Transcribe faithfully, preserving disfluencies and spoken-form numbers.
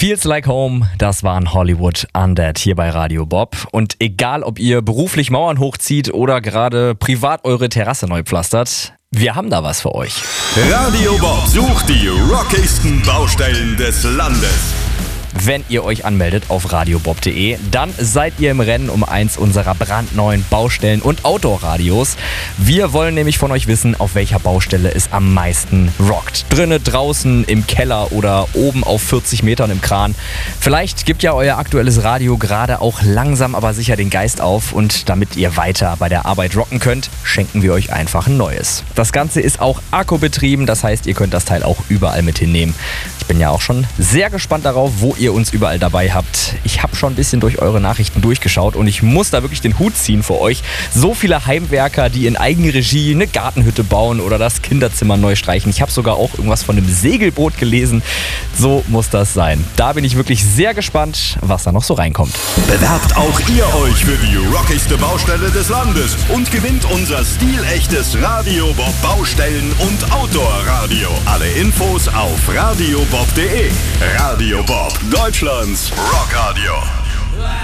Feels Like Home, das waren Hollywood Undead hier bei Radio Bob. Und egal, ob ihr beruflich Mauern hochzieht oder gerade privat eure Terrasse neu pflastert, wir haben da was für euch. Radio Bob sucht die rockigsten Baustellen des Landes. Wenn ihr euch anmeldet auf radiobob punkt de, dann seid ihr im Rennen um eins unserer brandneuen Baustellen- und Outdoor-Radios. Wir wollen nämlich von euch wissen, auf welcher Baustelle es am meisten rockt. Drinnen, draußen, im Keller oder oben auf vierzig Metern im Kran. Vielleicht gibt ja euer aktuelles Radio gerade auch langsam aber sicher den Geist auf, und damit ihr weiter bei der Arbeit rocken könnt, schenken wir euch einfach ein neues. Das Ganze ist auch akkubetrieben, das heißt, ihr könnt das Teil auch überall mit hinnehmen. Ich bin ja auch schon sehr gespannt darauf, wo ihr uns überall dabei habt. Ich habe schon ein bisschen durch eure Nachrichten durchgeschaut und ich muss da wirklich den Hut ziehen für euch. So viele Heimwerker, die in Eigenregie eine Gartenhütte bauen oder das Kinderzimmer neu streichen. Ich habe sogar auch irgendwas von einem Segelboot gelesen. So muss das sein. Da bin ich wirklich sehr gespannt, was da noch so reinkommt. Bewerbt auch ihr euch für die rockigste Baustelle des Landes und gewinnt unser stilechtes Radio Bob Baustellen- und Outdoor-Radio. Alle Infos auf radiobob punkt de. Radio Bob, Deutschlands Rockradio.